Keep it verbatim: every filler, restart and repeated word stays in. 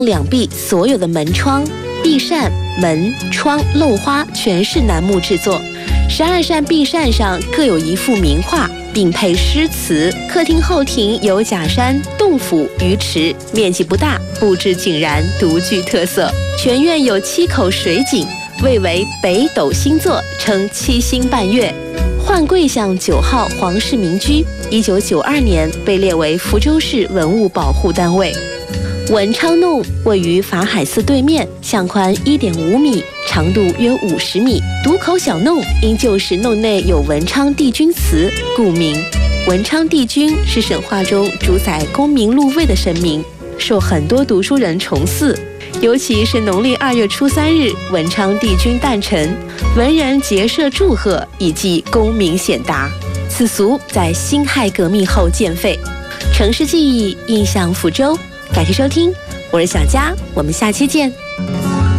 两壁所有的门窗、壁扇、门窗、漏花全是楠木制作，十二扇壁扇上各有一幅名画，并配诗词。客厅后庭有假山、洞府、鱼池，面积不大，布置井然，独具特色。全院有七口水井，位为北斗星座，称七星半月。换桂巷九号皇室民居，一九九二年被列为福州市文物保护单位。文昌弄位于法海寺对面，巷宽一点五米，长度约五十米。独口小弄因旧时弄内有文昌帝君祠，故名。文昌帝君是神话中主宰功名禄位的神明，受很多读书人崇祀。尤其是农历二月初三日，文昌帝君诞辰，文人结社祝贺，以祭功名显达。此俗在辛亥革命后渐废。城市记忆，印象福州。感谢收听，我是小佳，我们下期见。